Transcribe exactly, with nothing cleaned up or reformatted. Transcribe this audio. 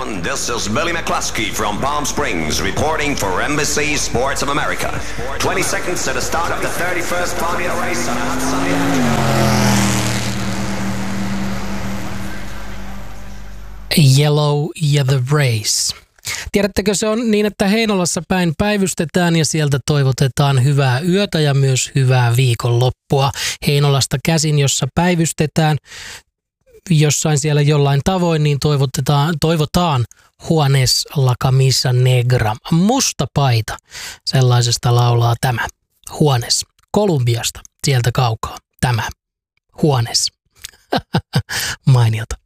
gentlemen, this is Billy McCluskey from Palm Springs reporting for N B C Sports of America. twenty seconds to the start of the thirty-first Formula race on a hot sunny afternoon. Yellow ja The Race. Tiedättekö, se on niin, että Heinolassa päin päivystetään ja sieltä toivotetaan hyvää yötä ja myös hyvää viikonloppua. Heinolasta käsin, jossa päivystetään jossain siellä jollain tavoin, niin toivotetaan, toivotaan Juanes la camisa negra, musta paita. Sellaisesta laulaa tämä Juanes Kolumbiasta, sieltä kaukaa. Tämä Juanes. Mainiota.